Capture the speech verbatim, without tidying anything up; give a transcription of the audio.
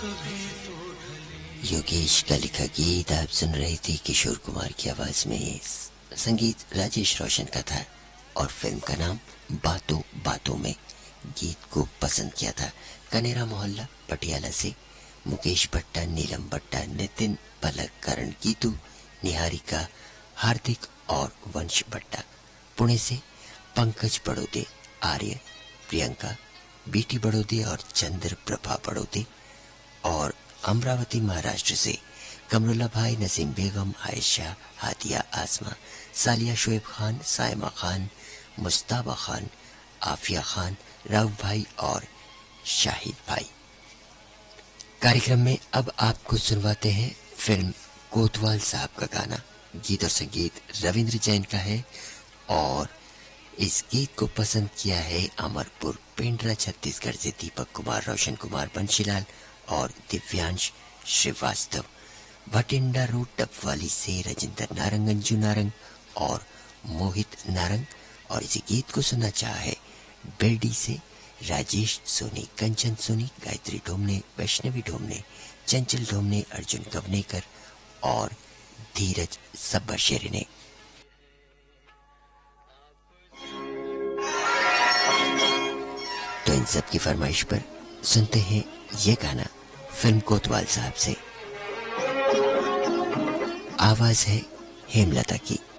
योगेश का लिखा गीत आप सुन रहे थे किशोर कुमार की आवाज में। संगीत राजेश रोशन का था और फिल्म का नाम बातों बातों में। गीत को पसंद किया था कनेरा मोहल्ला पटियाला से मुकेश भट्टा, नीलम भट्टा, नितिन, पलक, करण, गीतू, निहारिका, हार्दिक और वंश भट्टा। पुणे से पंकज बड़ोदे, आर्य, प्रियंका, बीटी बड़ोदे और चंद्र प्रभा बड़ोदे। और अमरावती महाराष्ट्र से कमरुल्ला भाई, नसीम बेगम, आयशा, हादिया, आसमा, सालिया, शोएब खान, सायमा खान, मुस्ताबा खान, आफिया खान, राव भाई और शाहिद भाई। कार्यक्रम में अब आपको सुनवाते हैं फिल्म कोतवाल साहब का गाना। गीत और संगीत रविंद्र जैन का है और इस गीत को पसंद किया है अमरपुर पेंड्रा छत्तीसगढ़ से दीपक कुमार, रोशन कुमार, बंशीलाल और दिव्यांश श्रीवास्तव। भटिंडा रोड डबवाली से राजेंद्र नारंग, अंजू नारंग और मोहित नारंग। और इसी गीत को सुनना चाहे बेरडी से राजेश सोनी, कंचन सोनी, गायत्री ढोमने, वैष्णवी ढोमने, चंचल ढोमने, अर्जुन कवनेकर और धीरज सब्बाशेरी ने। तो इन सब की फरमाइश पर सुनते हैं ये गाना फिल्म कोतवाल साहब से। आवाज है हेमलता की।